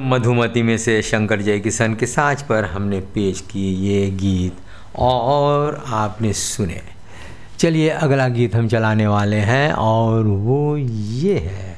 मधुमती में से शंकर जयकिशन के साज पर हमने पेश किए ये गीत और आपने सुने। चलिए अगला गीत हम चलाने वाले हैं और वो ये है।